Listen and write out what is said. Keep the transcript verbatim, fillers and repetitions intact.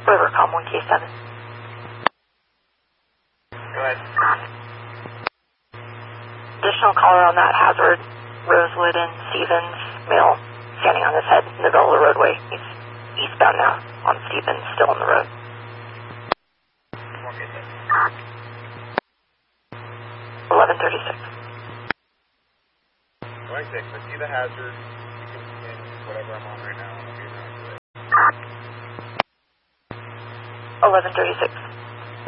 Rivercom one K seven. Go ahead. Additional caller on that hazard, Rosewood and Stevens, male, standing on his head in the middle of the roadway. He's eastbound now on Stevens, still on the road. eleven thirty-six. twenty-six, I see the hazard. You can in whatever I'm on right now. I'll be around to it. eleven thirty-six.